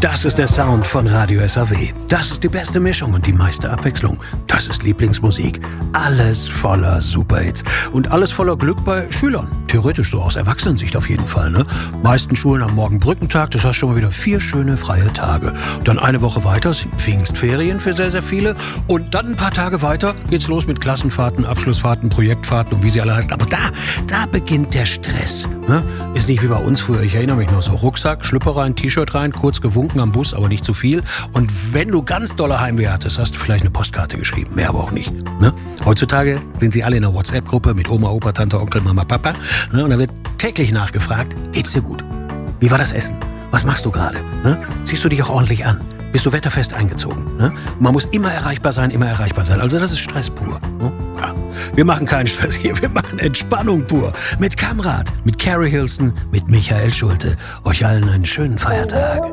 Das ist der Sound von Radio SAW. Das ist die beste Mischung und die meiste Abwechslung. Das ist Lieblingsmusik. Alles voller Superhits. Und alles voller Glück bei Schülern. Theoretisch so aus Erwachsenensicht auf jeden Fall, ne? Meisten Schulen am Morgen Brückentag, das heißt schon mal wieder 4 schöne freie Tage. Dann eine Woche weiter sind Pfingstferien für sehr, sehr viele. Und dann ein paar Tage weiter geht's los mit Klassenfahrten, Abschlussfahrten, Projektfahrten und wie sie alle heißen. Aber da beginnt der Stress. Ne? Ist nicht wie bei uns früher. Ich erinnere mich noch so. Rucksack, Schlüpper rein, T-Shirt rein, kurz gewunken am Bus, aber nicht zu viel. Und wenn du ganz dolle Heimweh hattest, hast du vielleicht eine Postkarte geschrieben. Mehr aber auch nicht. Ne? Heutzutage sind sie alle in einer WhatsApp-Gruppe mit Oma, Opa, Tante, Onkel, Mama, Papa. Ne? Und da wird täglich nachgefragt, geht's dir gut? Wie war das Essen? Was machst du gerade? Ne? Ziehst du dich auch ordentlich an? Bist du wetterfest eingezogen? Ne? Man muss immer erreichbar sein, immer erreichbar sein. Also das ist Stress pur. Ne? Ja. Wir machen keinen Stress hier, wir machen Entspannung pur. Mit Kamrat, mit Carrie Hilson, mit Michael Schulte. Euch allen einen schönen Feiertag.